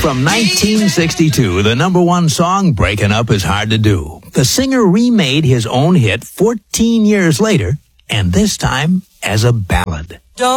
From 1962, the number one song, Breaking Up Is Hard to Do. The singer remade his own hit 14 years later, and this time as a ballad.